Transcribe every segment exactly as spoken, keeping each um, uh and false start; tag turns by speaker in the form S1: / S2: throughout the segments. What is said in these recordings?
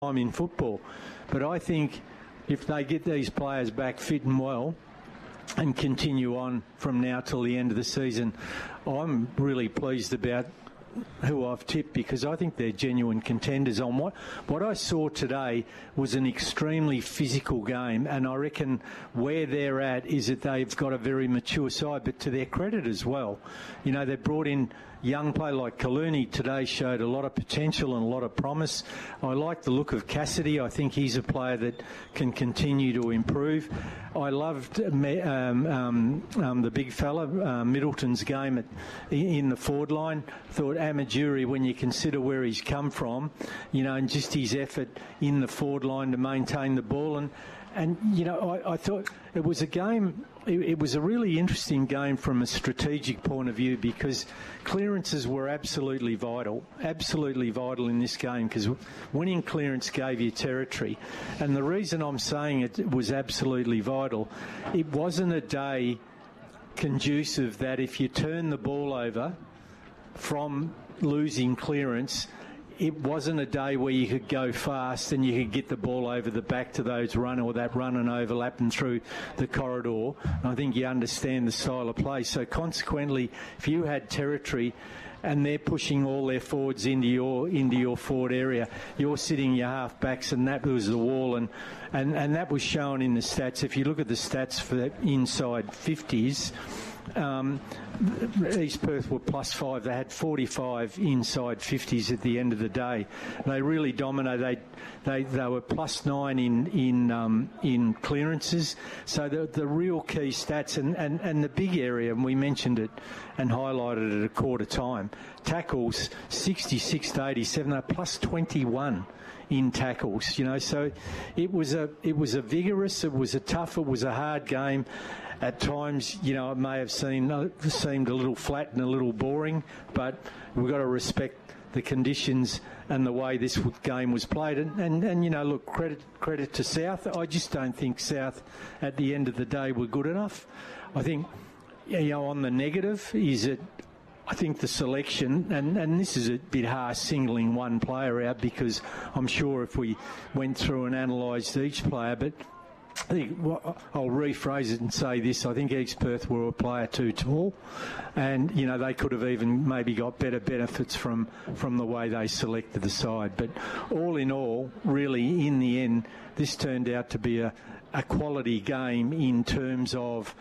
S1: time in football. But I think if they get these players back fit and well and continue on from now till the end of the season, I'm really pleased about who I've tipped, because I think they're genuine contenders. On what what I saw today was an extremely physical game, and I reckon where they're at is that they've got a very mature side, but to their credit as well. You know, they've brought in young player like Kaluni today, showed a lot of potential and a lot of promise. I like the look of Cassidy. I think he's a player that can continue to improve. I loved um, um, um, the big fella, uh, Middleton's game at, in the forward line. Thought Amajuri, when you consider where he's come from, you know, and just his effort in the forward line to maintain the ball. And, and you know, I, I thought it was a game, it, it was a really interesting game from a strategic point of view, because clearances were absolutely vital, absolutely vital in this game, because winning clearance gave you territory. And the reason I'm saying it was absolutely vital, it wasn't a day conducive that if you turn the ball over from losing clearance, it wasn't a day where you could go fast and you could get the ball over the back to those run or that run and overlap and through the corridor. I think you understand the style of play. So consequently, if you had territory and they're pushing all their forwards into your into your forward area, you're sitting your half backs, and that was the wall, and, and, and that was shown in the stats. If you look at the stats for the inside fifties, Um, East Perth were plus five. They had forty-five inside fifties at the end of the day. They really dominated. They they, they were plus nine in in um, in clearances. So the the real key stats, and, and, and the big area, and we mentioned it and highlighted it at a quarter time. Tackles sixty-six to eighty-seven. They're plus twenty-one in tackles. You know, so it was a it was a vigorous. It was a tough. It was a hard game. At times, you know, it may have seemed, seemed a little flat and a little boring, but we've got to respect the conditions and the way this game was played. And, and, and you know, look, credit credit to South. I just don't think South, at the end of the day, were good enough. I think, you know, on the negative is that I think the selection, and, and this is a bit harsh singling one player out, because I'm sure if we went through and analysed each player, but I think, well, I'll rephrase it and say this. I think East Perth were a player too tall, and, you know, they could have even maybe got better benefits from, from the way they selected the side. But all in all, really, in the end, this turned out to be a, a quality game in terms of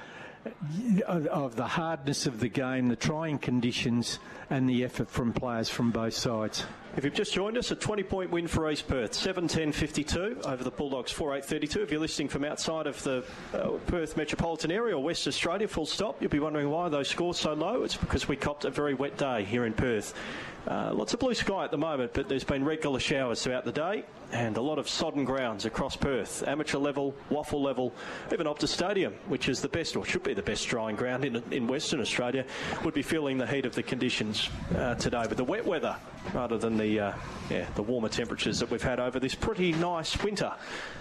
S1: of the hardness of the game, the trying conditions, and the effort from players from both sides.
S2: If you've just joined us, a twenty-point win for East Perth, seven ten fifty-two over the Bulldogs, four eight thirty-two. If you're listening from outside of the uh, Perth metropolitan area or West Australia, full stop, you'll be wondering why those scores so low. It's because we copped a very wet day here in Perth. Uh, lots of blue sky at the moment, but there's been regular showers throughout the day and a lot of sodden grounds across Perth. Amateur level, waffle level, even Optus Stadium, which is the best, or should be the best drying ground in, in Western Australia, would be feeling the heat of the conditions uh, today with the wet weather rather than the, uh, yeah, the warmer temperatures that we've had over this pretty nice winter.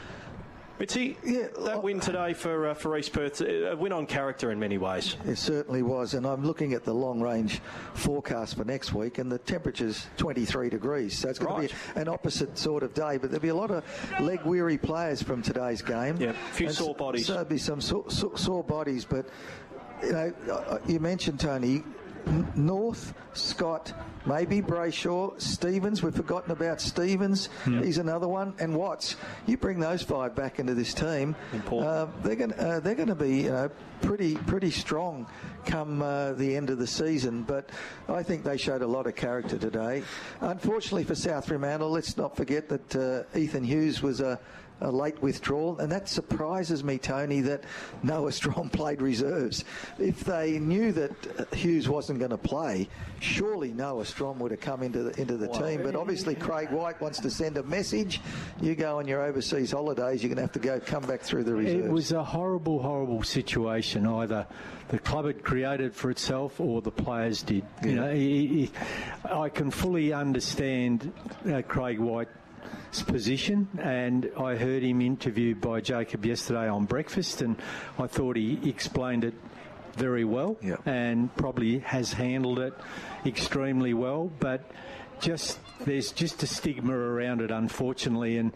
S2: Mitzi, yeah, that win today for uh, for East Perth, a win on character in many ways.
S3: It certainly was, and I'm looking at the long-range forecast for next week, and the temperature's twenty-three degrees, so it's going right. to be an opposite sort of day, but there'll be a lot of leg-weary players from today's game.
S2: Yeah, a few and sore bodies.
S3: So there'll be some sore, sore, sore bodies, but, you know, you mentioned, Tony, North, Scott, maybe Brayshaw, Stevens. We've forgotten about Stevens. Mm. He's another one, and Watts. You bring those five back into this team. Uh, they're going uh, they're going to be you know pretty pretty strong come uh, the end of the season. But I think they showed a lot of character today. Unfortunately for South Fremantle, let's not forget that uh, Ethan Hughes was a. a late withdrawal, and that surprises me, Tony, that Noah Strong played reserves. If they knew that Hughes wasn't going to play, surely Noah Strong would have come into the, into the wow. team, but obviously Craig White wants to send a message. You go on your overseas holidays, you're going to have to go come back through the reserves.
S1: It was a horrible, horrible situation. Either the club had created for itself or the players did. Yeah. You know, he, he, I can fully understand uh, Craig White position, and I heard him interviewed by Jacob yesterday on breakfast, and I thought he explained it very well. Yep. And probably has handled it extremely well, but just there's just a stigma around it, unfortunately, and